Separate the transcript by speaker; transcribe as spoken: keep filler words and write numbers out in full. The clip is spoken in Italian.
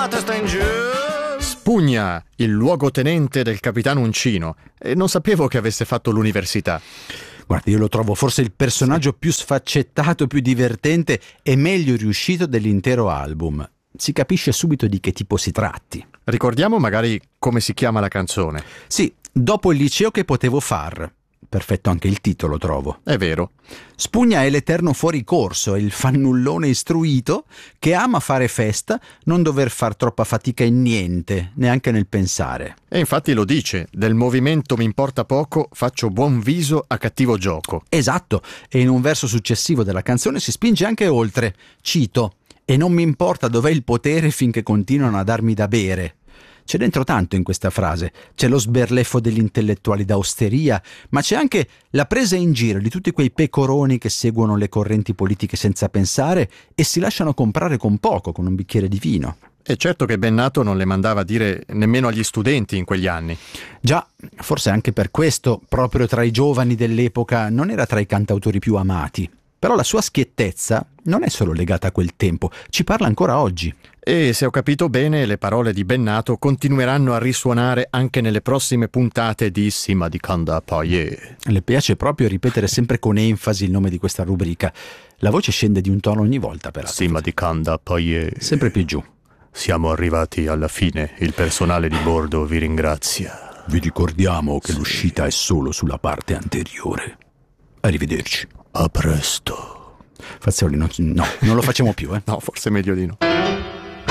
Speaker 1: la testa in giù. Spugna, il luogotenente del capitano Uncino. E non sapevo che avesse fatto l'università.
Speaker 2: Guarda, io lo trovo forse il personaggio più sfaccettato, più divertente e meglio riuscito dell'intero album. Si capisce subito di che tipo si tratti.
Speaker 1: Ricordiamo magari come si chiama la canzone.
Speaker 2: Sì, dopo il liceo che potevo far. Perfetto anche il titolo, trovo.
Speaker 1: È vero.
Speaker 2: Spugna è l'eterno fuoricorso, è il fannullone istruito che ama fare festa, non dover far troppa fatica in niente, neanche nel pensare.
Speaker 1: E infatti lo dice, del movimento mi importa poco, faccio buon viso a cattivo gioco.
Speaker 2: Esatto, e in un verso successivo della canzone si spinge anche oltre. Cito: e non mi importa dov'è il potere finché continuano a darmi da bere. C'è dentro tanto in questa frase, c'è lo sberleffo degli intellettuali da osteria, ma c'è anche la presa in giro di tutti quei pecoroni che seguono le correnti politiche senza pensare e si lasciano comprare con poco, con un bicchiere di vino.
Speaker 1: E certo che Bennato non le mandava dire nemmeno agli studenti in quegli anni.
Speaker 2: Già, forse anche per questo, proprio tra i giovani dell'epoca, non era tra i cantautori più amati. Però la sua schiettezza non è solo legata a quel tempo, ci parla ancora oggi.
Speaker 1: E se ho capito bene, le parole di Bennato continueranno a risuonare anche nelle prossime puntate di Sima di Canda Paie.
Speaker 2: Le piace proprio ripetere sempre con enfasi il nome di questa rubrica. La voce scende di un tono ogni volta, però.
Speaker 1: Sima di Canda Paie.
Speaker 2: Sempre più giù.
Speaker 1: Siamo arrivati alla fine, il personale di bordo vi ringrazia.
Speaker 2: Vi ricordiamo che sì. L'uscita è solo sulla parte anteriore. Arrivederci.
Speaker 1: A presto.
Speaker 2: Fazzoli, no, no, non lo facciamo più, eh?
Speaker 1: No, forse è meglio di no.